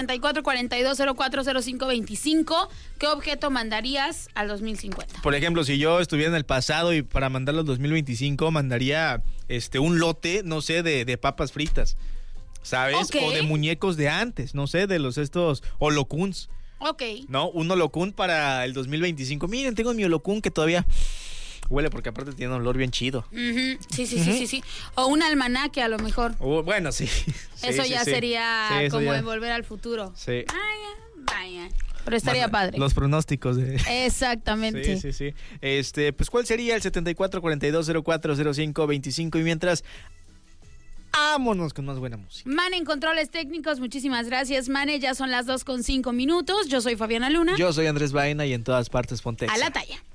7442040525. ¿Qué objeto mandarías al 2050? Por ejemplo, si yo estuviera en el pasado y para mandarlo al 2025, mandaría un lote, no sé, de papas fritas, ¿sabes? Okay. O de muñecos de antes, no sé, de estos holocuns. Ok. No, un holocún para el 2025. Miren, tengo mi holocún que todavía huele porque aparte tiene un olor bien chido. Uh-huh. Sí. O un almanaque a lo mejor. Bueno, sí. Eso ya sería como ya. en Volver al Futuro. Sí. Vaya. Pero estaría padre. Los pronósticos de... Exactamente. Sí. Pues, ¿cuál sería el 7442040525? Y mientras... vámonos con más buena música. Mane en controles técnicos, muchísimas gracias, Mane. Ya son las 2:05. Yo soy Fabiana Luna. Yo soy Andrés Baena y en todas partes ponte a la talla.